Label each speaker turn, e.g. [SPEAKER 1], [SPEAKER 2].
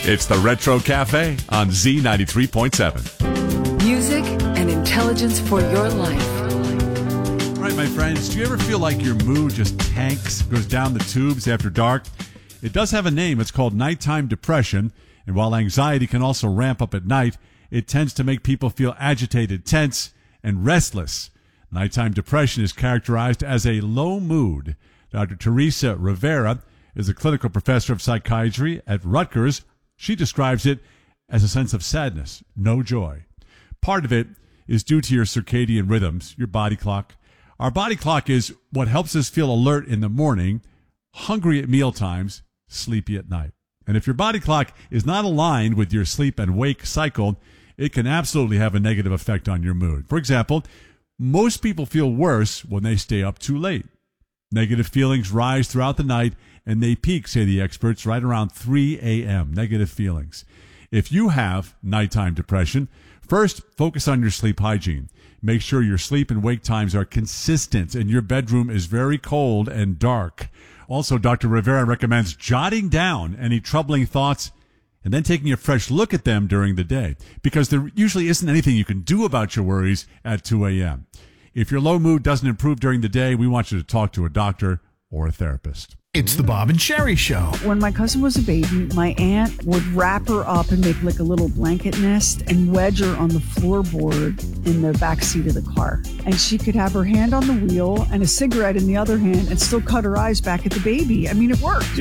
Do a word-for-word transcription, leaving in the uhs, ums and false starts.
[SPEAKER 1] It's the Retro Cafe on Z ninety-three point seven.
[SPEAKER 2] Music and intelligence for your life.
[SPEAKER 3] All right, my friends, do you ever feel like your mood just tanks, goes down the tubes after dark? It does have a name. It's called nighttime depression. And while anxiety can also ramp up at night, it tends to make people feel agitated, tense, and restless. Nighttime depression is characterized as a low mood. Doctor Teresa Rivera is a clinical professor of psychiatry at Rutgers. She describes it as a sense of sadness, no joy. Part of it is due to your circadian rhythms, your body clock. Our body clock is what helps us feel alert in the morning, hungry at meal times, sleepy at night. And if your body clock is not aligned with your sleep and wake cycle, it can absolutely have a negative effect on your mood. For example, most people feel worse when they stay up too late. Negative feelings rise throughout the night, and they peak, say the experts, right around three a.m., negative feelings. If you have nighttime depression, first, focus on your sleep hygiene. Make sure your sleep and wake times are consistent and your bedroom is very cold and dark. Also, Doctor Rivera recommends jotting down any troubling thoughts and then taking a fresh look at them during the day, because there usually isn't anything you can do about your worries at two a.m. If your low mood doesn't improve during the day, we want you to talk to a doctor or a therapist.
[SPEAKER 4] It's the Bob and Sherry Show.
[SPEAKER 5] When my cousin was a baby, my aunt would wrap her up and make like a little blanket nest and wedge her on the floorboard in the back seat of the car. And she could have her hand on the wheel and a cigarette in the other hand and still cut her eyes back at the baby. I mean, it worked.